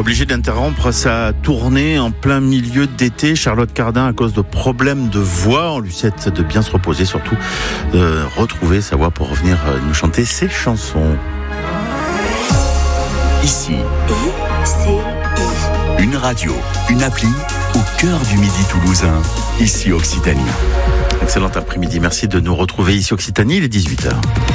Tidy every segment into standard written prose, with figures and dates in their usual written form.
Obligé d'interrompre sa tournée en plein milieu d'été, Charlotte Cardin, à cause de problèmes de voix. On lui souhaite de bien se reposer, surtout de retrouver sa voix pour revenir nous chanter ses chansons. Ici, une radio, une appli au cœur du Midi toulousain. Ici Occitanie. Excellent après-midi, merci de nous retrouver ici Occitanie, il est 18h.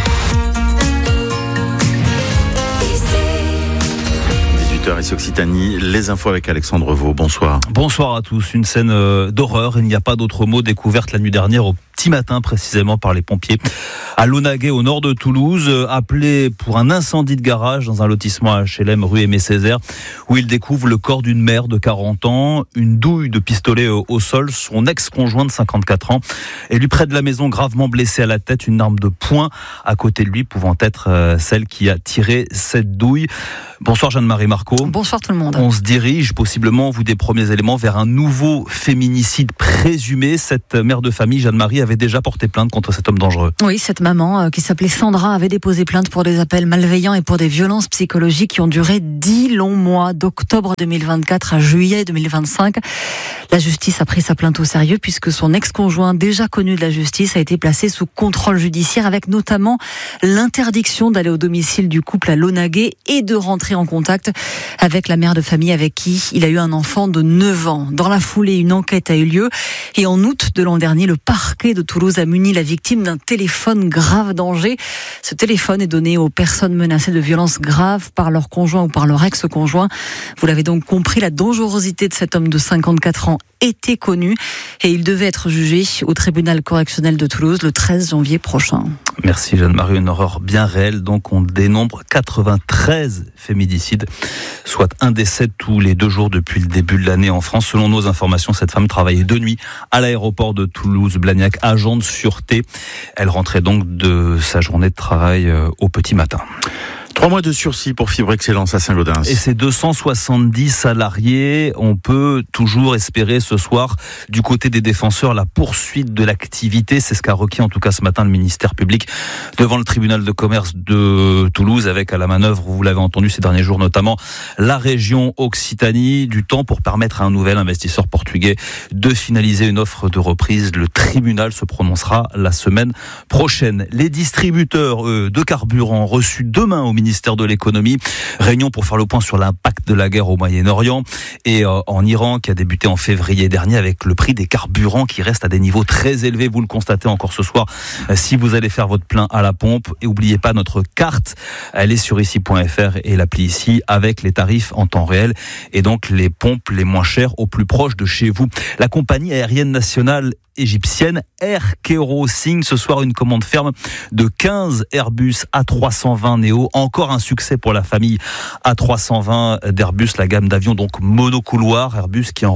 Ici Occitanie, les infos avec Alexandre Vaux. Bonsoir. Bonsoir à tous. Une scène d'horreur, il n'y a pas d'autre mot, découverte la nuit dernière au petit matin précisément par les pompiers à Launaguet au nord de Toulouse, appelé pour un incendie de garage dans un lotissement HLM rue Aimé Césaire où il découvre le corps d'une mère de 40 ans, une douille de pistolet au sol, son ex-conjoint de 54 ans et lui près de la maison gravement blessé à la tête, une arme de poing à côté de lui pouvant être celle qui a tiré cette douille. Bonsoir Jeanne-Marie Marco. Bonsoir tout le monde. On se dirige possiblement, vous des premiers éléments, vers un nouveau féminicide présumé. Cette mère de famille, Jeanne-Marie, avait déjà porté plainte contre cet homme dangereux. Oui, cette maman qui s'appelait Sandra avait déposé plainte pour des appels malveillants et pour des violences psychologiques qui ont duré 10 longs mois, d'octobre 2024 à juillet 2025. La justice a pris sa plainte au sérieux puisque son ex-conjoint, déjà connu de la justice, a été placé sous contrôle judiciaire avec notamment l'interdiction d'aller au domicile du couple à Launaguet et de rentrer en contact avec la mère de famille avec qui il a eu un enfant de 9 ans. Dans la foulée, une enquête a eu lieu et en août de l'an dernier, le parquet de Toulouse a muni la victime d'un téléphone grave danger. Ce téléphone est donné aux personnes menacées de violences graves par leur conjoint ou par leur ex-conjoint. Vous l'avez donc compris, la dangerosité de cet homme de 54 ans était connue et il devait être jugé au tribunal correctionnel de Toulouse le 13 janvier prochain. Merci Jeanne-Marie, une horreur bien réelle. Donc on dénombre 93 féminicides, soit un décès tous les 2 jours depuis le début de l'année en France. Selon nos informations, cette femme travaillait de nuit à l'aéroport de Toulouse-Blagnac, agent de sûreté. Elle rentrait donc de sa journée de travail au petit matin. 3 mois de sursis pour Fibre Excellence à Saint-Gaudens. Et ces 270 salariés, on peut toujours espérer ce soir, du côté des défenseurs, la poursuite de l'activité. C'est ce qu'a requis en tout cas ce matin le ministère public devant le tribunal de commerce de Toulouse, avec à la manœuvre, vous l'avez entendu ces derniers jours, notamment la région Occitanie, du temps pour permettre à un nouvel investisseur portugais de finaliser une offre de reprise. Le tribunal se prononcera la semaine prochaine. Les distributeurs de carburant reçus demain au ministère de l'économie. Réunion pour faire le point sur l'impact de la guerre au Moyen-Orient et en Iran qui a débuté en février dernier avec le prix des carburants qui reste à des niveaux très élevés. Vous le constatez encore ce soir si vous allez faire votre plein à la pompe. Et n'oubliez pas notre carte, elle est sur ici.fr et l'appli ici avec les tarifs en temps réel et donc les pompes les moins chères au plus proche de chez vous. La compagnie aérienne nationale égyptienne Air Cairo signe ce soir une commande ferme de 15 Airbus A320 Neo. Encore un succès pour la famille A320 d'Airbus, la gamme d'avions donc monocouloir. Airbus qui a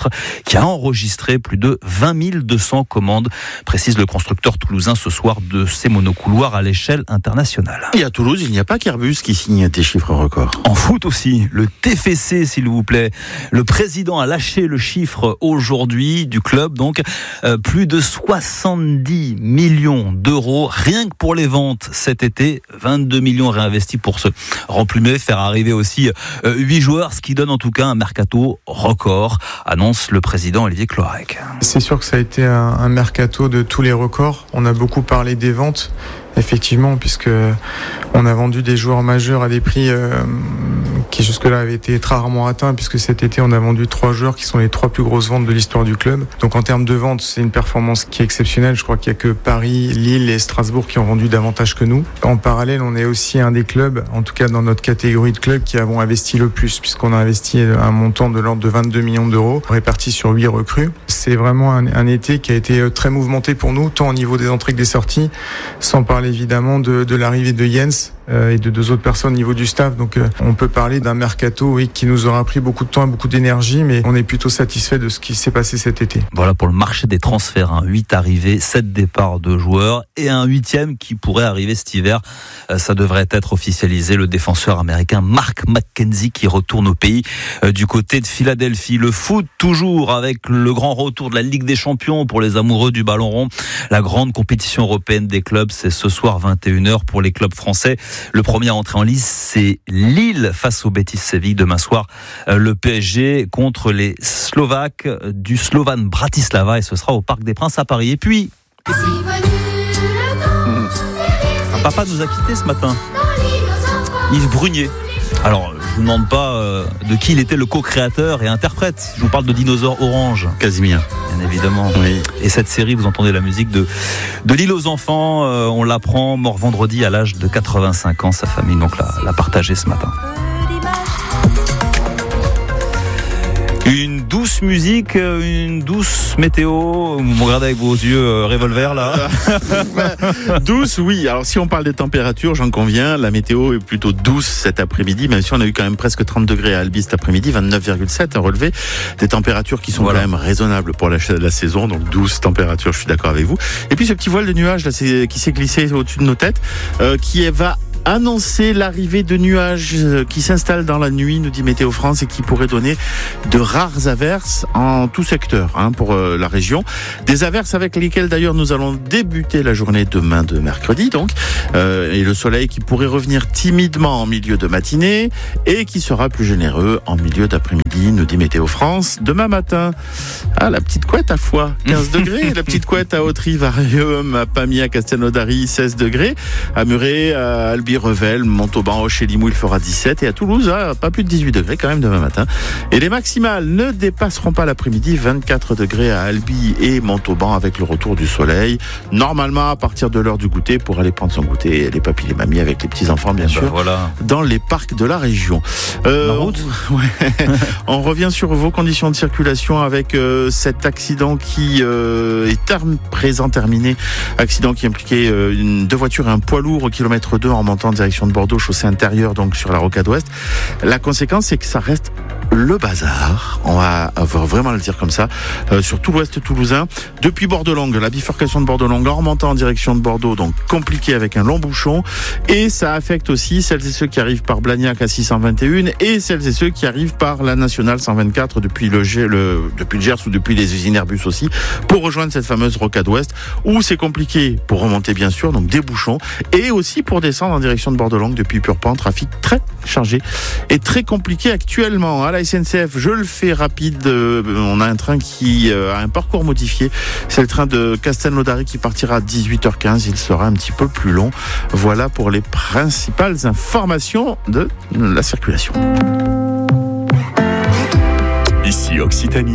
enregistré plus de 20 200 commandes, précise le constructeur toulousain ce soir, de ces monocouloirs à l'échelle internationale. Et à Toulouse, il n'y a pas qu'Airbus qui signe des chiffres records. En foot aussi, le TFC s'il vous plaît. Le président a lâché le chiffre aujourd'hui du club, donc plus de 70 millions d'euros rien que pour les ventes cet été, 22 millions réinvestis pour se remplumer, faire arriver aussi 8 joueurs, ce qui donne en tout cas un mercato record, annonce le président Olivier Cloarec. C'est sûr que ça a été un mercato de tous les records. On a beaucoup parlé des ventes, effectivement, puisque on a vendu des joueurs majeurs à des prix qui jusque-là avaient été très rarement atteints, puisque cet été on a vendu 3 joueurs qui sont les 3 plus grosses ventes de l'histoire du club. Donc en termes de vente, c'est une performance qui est exceptionnelle. Je crois qu'il n'y a que Paris, Lille et Strasbourg qui ont vendu davantage que nous. En parallèle, on est aussi un des clubs, en tout cas dans notre catégorie de clubs, qui avons investi le plus, puisqu'on a investi un montant de l'ordre de 22 millions d'euros, répartis sur 8 recrues. C'est vraiment un été qui a été très mouvementé pour nous, tant au niveau des entrées que des sorties, sans parler évidemment de l'arrivée de Jens et de 2 autres personnes au niveau du staff. Donc on peut parler d'un mercato qui nous aura pris beaucoup de temps et beaucoup d'énergie, mais on est plutôt satisfait de ce qui s'est passé cet été. Voilà pour le marché des transferts, 8 arrivées, 7 départs de joueurs et un 8e qui pourrait arriver cet hiver. Ça devrait être officialisé, le défenseur américain Mark McKenzie qui retourne au pays du côté de Philadelphie. Le foot toujours avec le grand retour de la Ligue des Champions pour les amoureux du ballon rond. La grande compétition européenne des clubs, c'est ce soir 21h pour les clubs français. Le premier à entrer en lice, c'est Lille face au Betis Séville demain soir. Le PSG contre les Slovaques du Slovan Bratislava et ce sera au Parc des Princes à Paris. Et puis, un papa nous a quittés ce matin. Yves Brunier. Alors, je ne vous demande pas de qui il était le co-créateur et interprète. Je vous parle de Dinosaure Orange. Casimir. Bien évidemment. Oui. Et cette série, vous entendez la musique de l'île aux enfants. On l'apprend, mort vendredi à l'âge de 85 ans. Sa famille donc l'a partagé ce matin. Une douce musique, une douce météo. Vous me regardez avec vos yeux revolver là. Douce, oui. Alors si on parle des températures, j'en conviens, la météo est plutôt douce cet après-midi, même si on a eu quand même presque 30 degrés à Albi cet après-midi, 29,7 un relevé. Des températures qui sont quand même raisonnables pour la saison, donc douce température, je suis d'accord avec vous. Et puis ce petit voile de nuages là, qui s'est glissé au-dessus de nos têtes, qui va annoncer l'arrivée de nuages qui s'installent dans la nuit, nous dit Météo France, et qui pourraient donner de rares averses en tout secteur pour la région. Des averses avec lesquelles d'ailleurs nous allons débuter la journée demain de mercredi donc, et le soleil qui pourrait revenir timidement en milieu de matinée et qui sera plus généreux en milieu d'après-midi, nous dit Météo France. Demain matin, la petite couette à Foix, 15 degrés, la petite couette à Autry, Varium, à Pamiers, à Castelnaudary, 16 degrés, à Muret, à Albi, Revel, Montauban, Auch et Limoux, il fera 17 et à Toulouse, pas plus de 18 degrés quand même demain matin. Et les maximales ne dépasseront pas l'après-midi, 24 degrés à Albi et Montauban avec le retour du soleil. Normalement à partir de l'heure du goûter pour aller prendre son goûter, les papis, les mamies avec les petits-enfants bien sûr, dans les parcs de la région. La route On revient sur vos conditions de circulation avec cet accident qui est présent terminé. Accident qui impliquait deux voitures et un poids lourd au kilomètre 2 en montant en direction de Bordeaux, chaussée intérieure donc sur la rocade ouest. La conséquence c'est que ça reste le bazar, on va vraiment le dire comme ça, sur tout l'ouest toulousain, depuis Bordeaux-Longue, la bifurcation de Bordeaux-Longue en remontant en direction de Bordeaux, donc compliqué avec un long bouchon, et ça affecte aussi celles et ceux qui arrivent par Blagnac à 621 et celles et ceux qui arrivent par la nationale 124 depuis le Gers ou depuis les usines Airbus aussi, pour rejoindre cette fameuse rocade ouest, où c'est compliqué pour remonter bien sûr, donc des bouchons, et aussi pour descendre en direction de Bordeaux-Longue depuis Purpan, trafic très chargé et très compliqué actuellement. À la SNCF, je le fais rapide, on a un train qui a un parcours modifié, c'est le train de Castelnaudary qui partira à 18h15, il sera un petit peu plus long. Voilà pour les principales informations de la circulation. Ici Occitanie.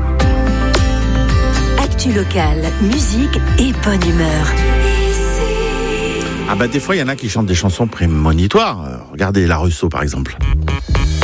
Actu locale, musique et bonne humeur. Des fois il y en a qui chantent des chansons prémonitoires. Regardez La Russo par exemple.